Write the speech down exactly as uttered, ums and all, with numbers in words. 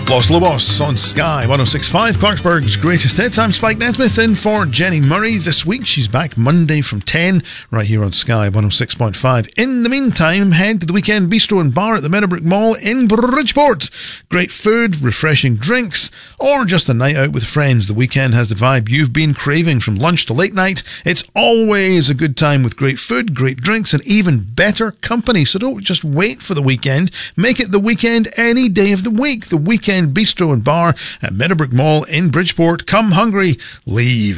Los Lobos on Sky one oh six point five, Clarksburg's greatest hits. I'm Spike Nesmith in for Jenny Murray this week. She's back Monday from ten right here on Sky one oh six point five. In the meantime, head to the Weekend Bistro and Bar at the Meadowbrook Mall in Bridgeport. Great food, refreshing drinks, or just a night out with friends. The weekend has the vibe you've been craving from lunch to late night. It's always a good time with great food, great drinks, and even better company. So don't just wait for the weekend. Make it the weekend any day of the week. The Weekend Bistro and Bar at Meadowbrook Mall in Bridgeport. Come hungry, leave